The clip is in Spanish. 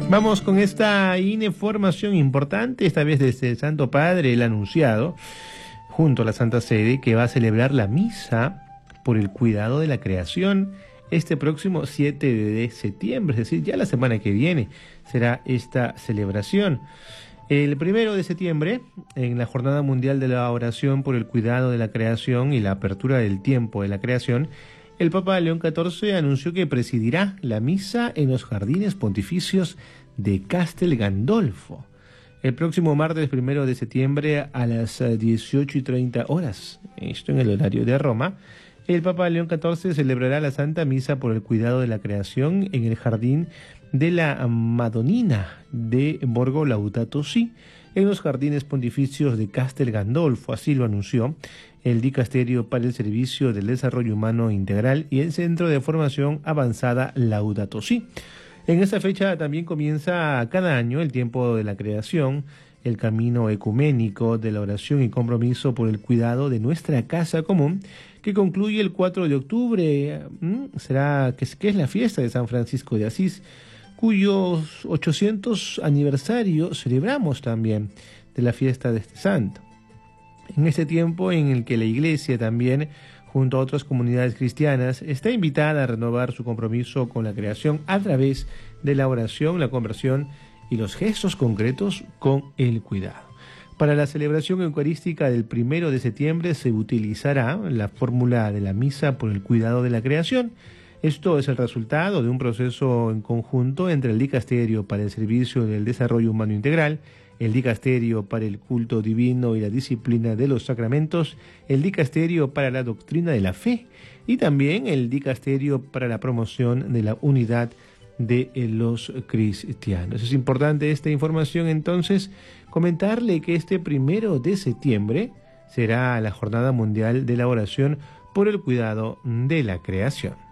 Vamos con esta información importante, esta vez desde el Santo Padre, el anunciado, junto a la Santa Sede, que va a celebrar la misa por el cuidado de la creación este próximo 7 de septiembre, es decir, ya la semana que viene será esta celebración. El 1 de septiembre, en la Jornada Mundial de la Oración por el Cuidado de la Creación y la apertura del tiempo de la creación, el Papa León XIV anunció que presidirá la misa en los jardines pontificios de Castel Gandolfo. El próximo martes 1 de septiembre a las 18:30 esto en el horario de Roma, el Papa León XIV celebrará la Santa Misa por el cuidado de la creación en el jardín de la Madonnina de Borgo Laudato Si, en los jardines pontificios de Castel Gandolfo, así lo anunció el Dicasterio para el Servicio del Desarrollo Humano Integral y el Centro de Formación Avanzada Laudato Si. En esta fecha también comienza cada año el tiempo de la creación, el camino ecuménico de la oración y compromiso por el cuidado de nuestra casa común, que concluye el 4 de octubre, que es la fiesta de San Francisco de Asís, cuyos 800 aniversario celebramos también de la fiesta de este santo. En este tiempo en el que la Iglesia también, junto a otras comunidades cristianas, está invitada a renovar su compromiso con la creación a través de la oración, la conversión y los gestos concretos con el cuidado. Para la celebración eucarística del 1 de septiembre se utilizará la fórmula de la misa por el cuidado de la creación. Esto es el resultado de un proceso en conjunto entre el Dicasterio para el Servicio del Desarrollo Humano Integral, el Dicasterio para el Culto Divino y la Disciplina de los Sacramentos, el Dicasterio para la Doctrina de la Fe y también el Dicasterio para la Promoción de la Unidad de los Cristianos. Es importante esta información, entonces, comentarle que este 1 de septiembre será la Jornada Mundial de la Oración por el Cuidado de la Creación.